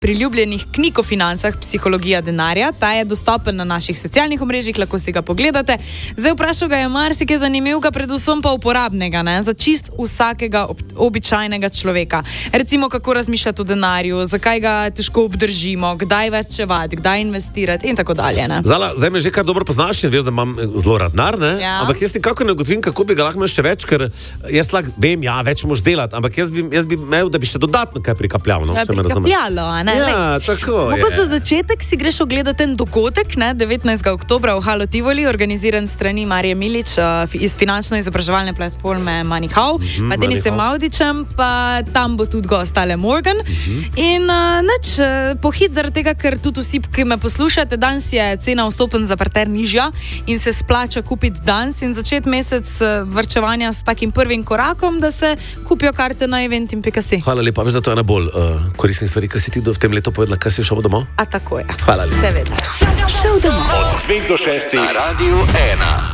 priljubljenih knjig o financah Psihologija denarja. Ta je dostopen na naših socialnih omrežjih, lahko si ga pogledate. Zdaj vprašal ga je marsikaj zanimivega, predvsem pa uporabnega, ne? Za čist vsakega običajnega človeka. Recimo, kako razmišljati o denarju, zakaj ga težko obdržimo, kdaj varčevati, kdaj investirati in tako dalje. Ne? Zala, zdaj me že kar dobro poznaš, veš, da imam zelo rad denar, ne? Ja. Ampak jaz nikako ne ugotovim, kako bi ga lahko imel še več, ker jaz lahko vem, ja, več moš delati, ampak jaz bi imel, da bi še dodatno kaj prikapljal, no, če me razumeš. Prikapljalo, a ne? Ja, tako je. Mogoče za začetek si greš ogledati en dogodek, ne, 19. oktobra v Halo Tivoli, organiziran strani Marije Milič iz finančno-izobraževalne platforme MoneyHow, pa Denisom Maudičem, pa tam bo tudi gost Ale Morgan. In pohit zaradi tega, ker tudi vsi, ki me poslušate, danes je cena vstopen za parter nižja in se splača kupiti danes in začeti mesec varčevanja s takim prvim korakom, da se kupijo karte na eventim.si. Hvala lepa, veš, da to je ena bolj koristnih stvari, kaj si ti v tem letu povedala, kaj si šel domov? A tako je. Hvala lepa. Seveda. Šel domov. Od 2 do 6 na Radiu 1.